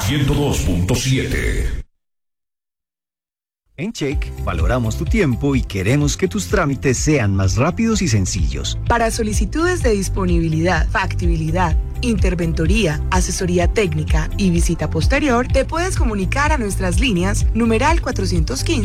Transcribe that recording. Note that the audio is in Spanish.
102.7. En Check, valoramos tu tiempo y queremos que tus trámites sean más rápidos y sencillos. Para solicitudes de disponibilidad, factibilidad, interventoría, asesoría técnica y visita posterior, te puedes comunicar a nuestras líneas numeral 415